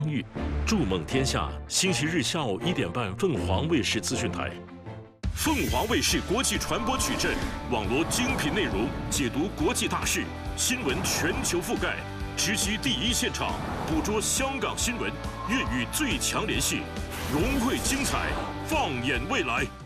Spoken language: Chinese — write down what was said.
遇，筑梦天下，星期日下午1点半，凤凰卫视资讯台。凤凰卫视国际传播矩阵，网罗精品内容，解读国际大事，新闻全球覆盖，直击第一现场，捕捉香港新闻，粤语最强联系，融汇精彩，放眼未来。